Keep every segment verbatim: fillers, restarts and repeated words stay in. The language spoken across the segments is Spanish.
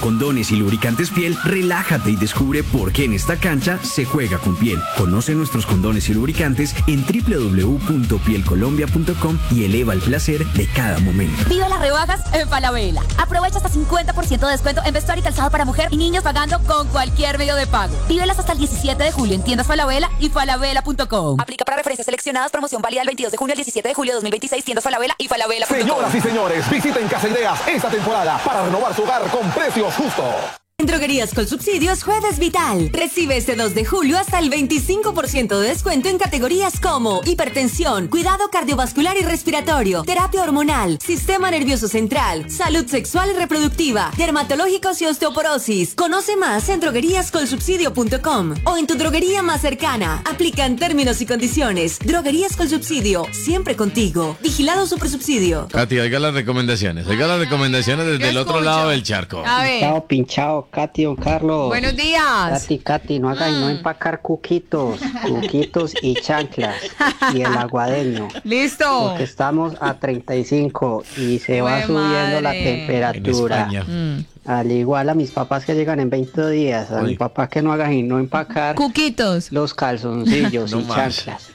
condones y lubricantes Piel, relájate y descubre por qué en esta cancha se juega con piel. Conoce nuestros condones y lubricantes en doble u doble u doble u punto piel colombia punto com y eleva el placer de cada momento. Vive las rebajas en Falabella. Aprovecha hasta cincuenta por ciento de descuento en vestuario y calzado para mujer y niños pagando con cualquier medio de pago. Vívelas hasta el diecisiete de julio en tiendas Falabella y falabella punto com. Aplica para referencias seleccionadas. Promoción válida del veintidós de junio al diecisiete de julio de dos mil veintiséis. Tiendas Falabella y falabella punto com. Señoras y señores, visiten Casa Ideas esta temporada para renovar su hogar con precios justos. En Droguerías con Subsidios, Jueves Vital. Recibe este dos de julio hasta el veinticinco por ciento de descuento en categorías como hipertensión, cuidado cardiovascular y respiratorio, terapia hormonal, sistema nervioso central, salud sexual y reproductiva, dermatológicos y osteoporosis. Conoce más en droguerías con subsidio punto com o en tu droguería más cercana. Aplican términos y condiciones. Droguerías con Subsidio, siempre contigo. Vigilado Supersubsidio. Katy, oiga las recomendaciones. Oiga las recomendaciones desde Yo el otro escucho. lado del charco. A ver. Pinchao, pinchao, Katy, don Carlos. Buenos días. Katy, Katy, no haga y no empacar cuquitos, cuquitos y chanclas y el aguadeño. Listo. Porque estamos a treinta y cinco y se va Jue subiendo la madre. temperatura. En España. Mm. Al igual a mis papás que llegan en veinte días, a Uy. mi papá que no haga y no empacar Cuquitos. los calzoncillos No y más. chanclas.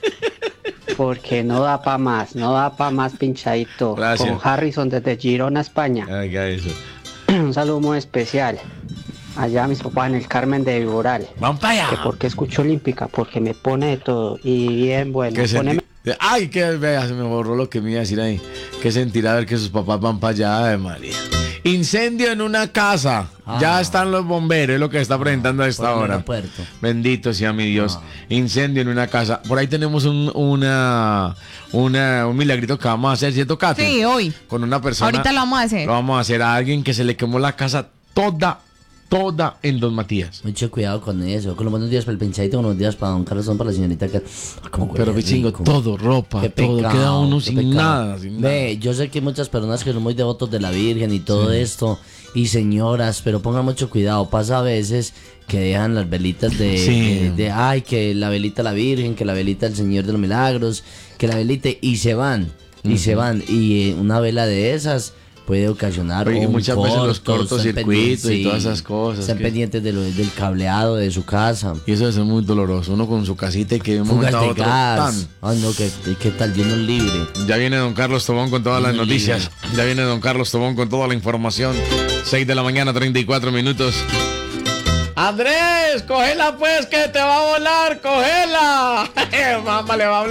Porque no da pa' más, no da pa' más pinchadito. Gracias. Con Harrison desde Girona, España. Oiga eso. Un saludo muy especial. Allá mis papás en el Carmen de Viboral. Vamos para Que allá. porque escucho Olímpica, porque me pone de todo. Y bien bueno. ¿Qué Poneme- senti- Ay, que vea, se me borró lo que me iba a decir ahí. ¿Qué sentirá ver que sus papás van para allá de María? Incendio en una casa. Ya están los bomberos, es lo que está presentando a esta por el hora. aeropuerto. Bendito sea mi Dios. Incendio en una casa. Por ahí tenemos un, una, una, un milagrito que vamos a hacer, ¿cierto, Katy? Sí, hoy. Con una persona. Ahorita lo vamos a hacer. Lo vamos a hacer a alguien que se le quemó la casa toda, toda en Don Matías. Mucho cuidado con eso. Con los buenos días para el pinchadito, con los días para don Carlos, son para la señorita que. Ah, cómo huele Pero pichingo, rico. todo, ropa, Qué todo. pecado, Queda uno qué sin pecado. nada, sin Ve, nada. yo sé que hay muchas personas que son muy devotos de la Virgen y todo esto, y señoras, pero pongan mucho cuidado. Pasa a veces que dejan las velitas de, Sí. de, de, ay, que la velita la Virgen, que la velita del Señor de los Milagros, que la velita, y se van, y se van. Y eh, una vela de esas puede ocasionar Oye, y un muchas veces los corto, estén cortocircuitos pendientes, y todas esas cosas Estén que- pendientes de lo- del cableado de su casa. Y eso debe ser muy doloroso. Uno con su casita y que de un Fugas momento a de otro, gas. ¡tan! Ay, no, ¿qué, qué tal? Dios nos libre. Ya viene don Carlos Tobón con todas las Muy noticias. Ya viene don Carlos Tobón con toda la información. seis de la mañana, treinta y cuatro minutos. Andrés, cógela pues que te va a volar, cógela. Mamá le va a hablar.